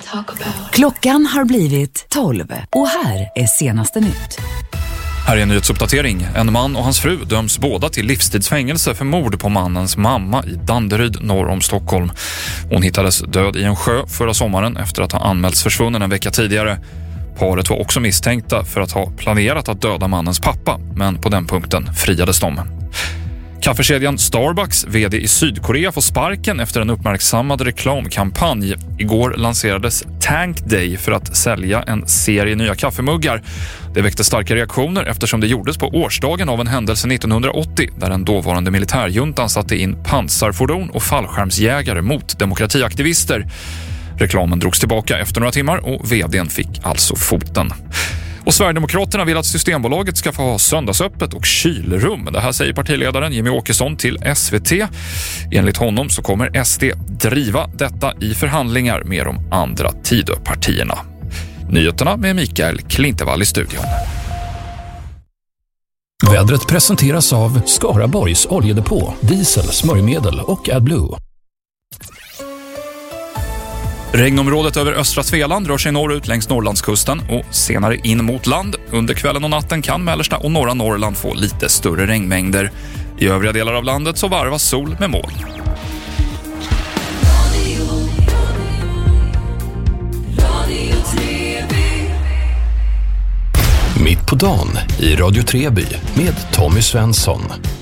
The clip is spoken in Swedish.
Klockan har blivit 12 och här är senaste nytt. Här är en nyhetsuppdatering. En man och hans fru döms båda till livstidsfängelse för mord på mannens mamma i Danderyd norr om Stockholm. Hon hittades död i en sjö förra sommaren efter att ha anmälts försvunnen en vecka tidigare. Paret var också misstänkta för att ha planerat att döda mannens pappa, men på den punkten friades de. Kaffekedjan Starbucks vd i Sydkorea får sparken efter en uppmärksammad reklamkampanj. Igår lanserades Tank Day för att sälja en serie nya kaffemuggar. Det väckte starka reaktioner eftersom det gjordes på årsdagen av en händelse 1980 där den dåvarande militärjuntan satte in pansarfordon och fallskärmsjägare mot demokratiaktivister. Reklamen drogs tillbaka efter några timmar och vdn fick alltså foten. Och Sverigedemokraterna vill att Systembolaget ska få ha söndagsöppet och kylrum. Det här säger partiledaren Jimmy Åkesson till SVT. Enligt honom så kommer SD driva detta i förhandlingar med de andra Tidöpartierna. Nyheterna med Mikael Klintevall i studion. Vädret presenteras av Skaraborgs oljedepå, diesel, smörjmedel och AdBlue. Regnområdet över östra Svealand rör sig norrut längs Norrlandskusten och senare in mot land. Under kvällen och natten kan mellersta och norra Norrland få lite större regnmängder. I övriga delar av landet så varvas sol med moln. Mitt på dagen i Radio Treby med Tommy Svensson.